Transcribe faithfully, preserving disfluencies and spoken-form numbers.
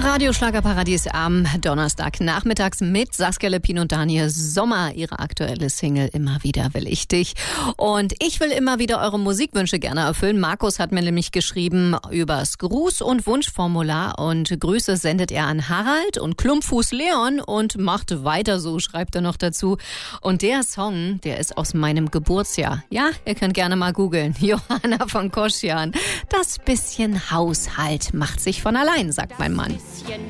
Radio Schlagerparadies am Donnerstag nachmittags mit Saskia Lepin und Daniel Sommer. Ihre aktuelle Single Immer wieder will ich dich. Und ich will immer wieder eure Musikwünsche gerne erfüllen. Markus hat mir nämlich geschrieben übers Gruß- und Wunschformular und Grüße sendet er an Harald und Klumpfuß Leon und macht weiter so, schreibt er noch dazu. Und der Song, der ist aus meinem Geburtsjahr. Ja, ihr könnt gerne mal googeln. Johanna von Koschian. Das bisschen Haushalt macht sich von allein, sagt mein Mann.